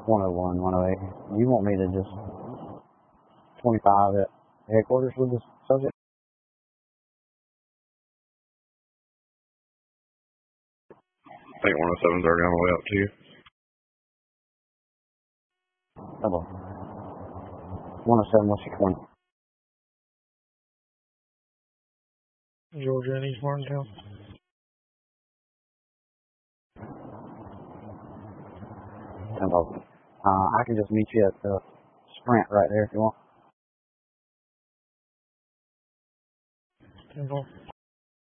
101, 108. You want me to just 25 at headquarters with the subject? I think 107's already on the way up to you. Hello. 107, what's your 20? Georgia and East Martintown. I can just meet you at the Sprint right there if you want. 10-4.